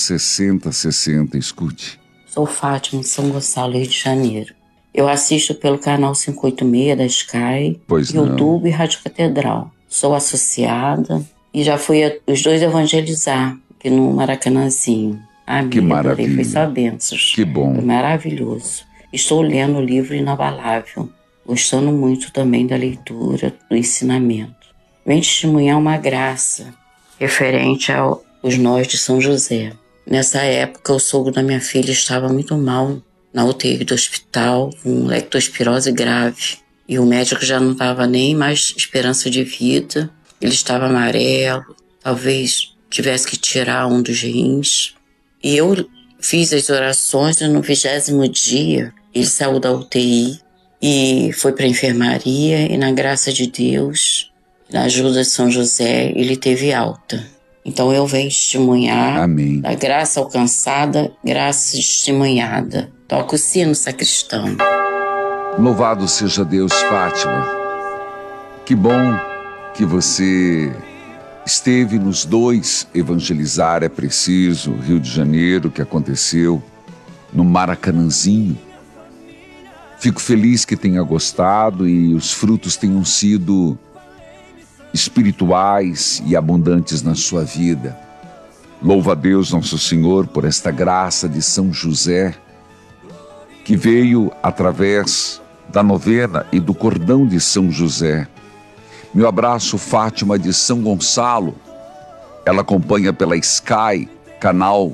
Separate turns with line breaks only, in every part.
6060, escute.
Sou Fátima de São Gonçalo, Rio de Janeiro. Eu assisto pelo canal 586 da Sky, YouTube e Rádio Catedral. Sou associada e já fui os dois evangelizar aqui no Maracanãzinho.
Que maravilha.
Foi só bênçãos.
Que bom.
Foi maravilhoso. Estou lendo o livro Inabalável, gostando muito também da leitura, do ensinamento. Vem testemunhar uma graça referente aos nós de São José. Nessa época, o sogro da minha filha estava muito mal na UTI do hospital, com leptospirose grave. E o médico já não dava nem mais esperança de vida. Ele estava amarelo, talvez tivesse que tirar um dos rins. E eu fiz as orações e no 20º dia ele saiu da UTI e foi para a enfermaria e na graça de Deus, na ajuda de São José, ele teve alta. Então eu venho testemunhar.
Amém.
Da graça alcançada, graça testemunhada. Toca o sino, sacristão.
Louvado seja Deus, Fátima. Que bom que você esteve nos dois evangelizar, é preciso, Rio de Janeiro, que aconteceu no Maracanãzinho. Fico feliz que tenha gostado e os frutos tenham sido espirituais e abundantes na sua vida. Louva a Deus Nosso Senhor por esta graça de São José, que veio através da novena e do cordão de São José. Meu abraço, Fátima de São Gonçalo. Ela acompanha pela Sky, canal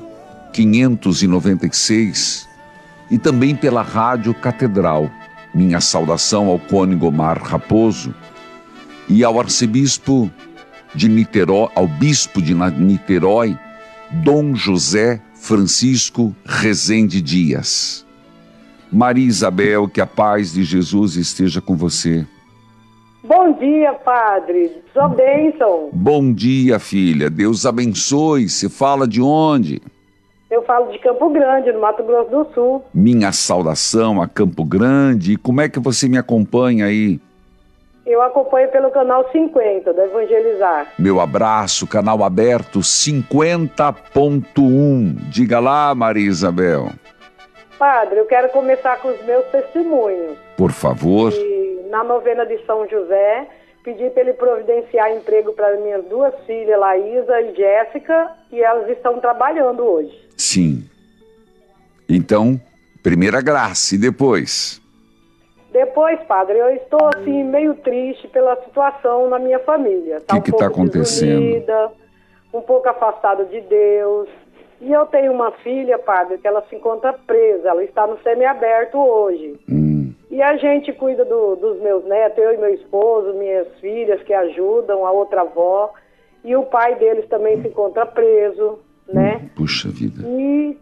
596, e também pela Rádio Catedral. Minha saudação ao cônego Omar Raposo e ao arcebispo de Niterói, ao bispo de Niterói, Dom José Francisco Rezende Dias. Maria Isabel, que a paz de Jesus esteja com você.
Bom dia, padre. Sua bênção.
Bom dia, filha. Deus abençoe. Você fala de onde?
Eu falo de Campo Grande, no Mato Grosso do Sul.
Minha saudação a Campo Grande. E como é que você me acompanha aí?
Eu acompanho pelo canal 50, da Evangelizar.
Meu abraço, canal aberto 50.1. Diga lá, Maria Isabel.
Padre, eu quero começar com os meus testemunhos.
Por favor.
E na novena de São José, pedi para ele providenciar emprego para minhas duas filhas, Laísa e Jéssica, e elas estão trabalhando hoje.
Sim. Então, primeira graça, e depois?
Depois, padre, eu estou assim meio triste pela situação na minha família.
O que está acontecendo?
Desunida, um pouco afastada de Deus. E eu tenho uma filha, padre, que ela se encontra presa, ela está no semiaberto hoje. E a gente cuida dos meus netos, eu e meu esposo, minhas filhas que ajudam, a outra avó. E o pai deles também se encontra preso, né?
Puxa vida.
E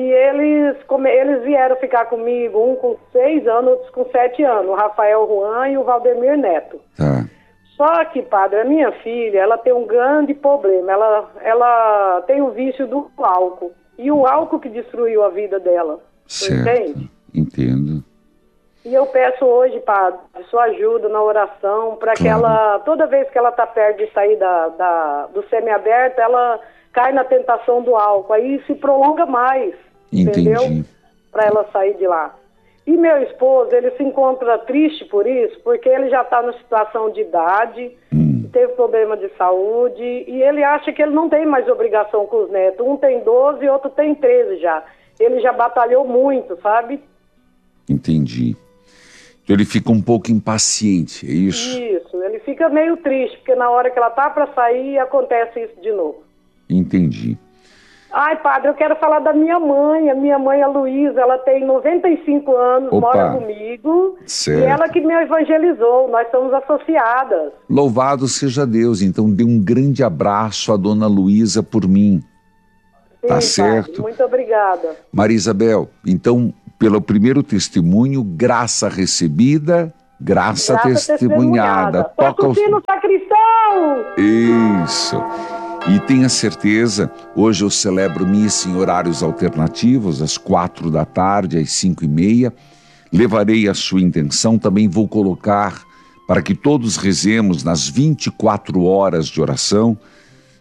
eles vieram ficar comigo, um com 6 anos, outros com 7 anos, o Rafael Juan e o Valdemir Neto.
Tá.
Só que, padre, a minha filha, ela tem um grande problema, ela tem o vício do álcool, e o álcool que destruiu a vida dela, entende?
Entendo.
E eu peço hoje, padre, sua ajuda na oração, para que ela, toda vez que ela está perto de sair do semiaberto, ela cai na tentação do álcool, aí se prolonga mais, entendeu? Para ela sair de lá. E meu esposo, ele se encontra triste por isso, porque ele já está numa situação de idade, teve problema de saúde, e ele acha que ele não tem mais obrigação com os netos. Um tem 12 e outro tem 13 já. Ele já batalhou muito, sabe?
Entendi. Então ele fica um pouco impaciente, é isso?
Isso, ele fica meio triste, porque na hora que ela tá para sair, acontece isso de novo.
Entendi.
Ai, padre, eu quero falar da minha mãe. A minha mãe, a Luísa, ela tem 95 anos, mora comigo.
Certo.
E ela que me evangelizou, nós somos associadas.
Louvado seja Deus. Então dê um grande abraço à dona Luísa por mim.
Sim,
tá certo?
Padre, muito obrigada.
Maria Isabel, então, pelo primeiro testemunho, graça recebida, graça testemunhada.
Toca o sino, sacristão!
Isso. E tenha certeza, hoje eu celebro missa em horários alternativos, às 4 da tarde, às 5h30. Levarei a sua intenção, também vou colocar para que todos rezemos nas 24 horas de oração.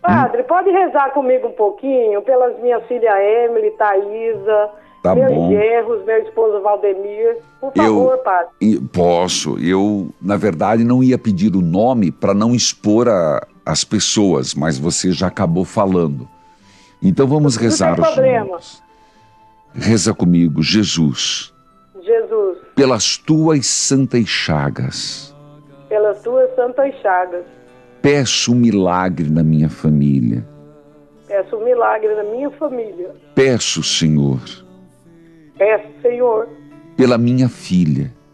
Padre, pode rezar comigo um pouquinho pelas minhas filhas Emily, Thaisa,
Tá
meus
bom.
genros, meu esposo Valdemir. Por favor, Padre.
Posso. Eu, na verdade, não ia pedir o nome para não expor as pessoas, mas você já acabou falando. Então vamos rezar
Não tem problema.
juntos. Reza comigo, Jesus,
Jesus,
pelas tuas santas chagas,
pelas tuas santas chagas,
peço um milagre na minha família.
peço um milagre na minha família.
Peço, Senhor,
Peço, Senhor,
pela minha filha,